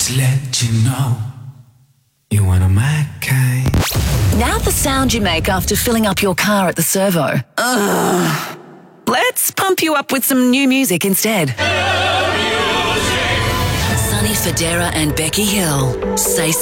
Just let you know you're one of my kind. Now the sound you make after filling up your car at the servo. Ugh. Let's pump you up with some new music instead. Sonny Fodera and Becky Hill. Say